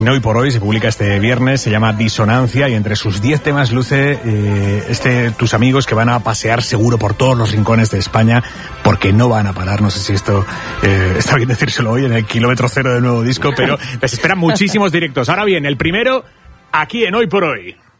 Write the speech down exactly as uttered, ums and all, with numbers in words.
Hoy por hoy se publica este viernes, se llama Disonancia, y entre sus diez temas luce eh, este Tus amigos, que van a pasear seguro por todos los rincones de España, porque no van a parar. No sé si esto eh, está bien decírselo hoy en el kilómetro cero del nuevo disco, pero les esperan muchísimos directos. Ahora bien, el primero aquí en Hoy por Hoy.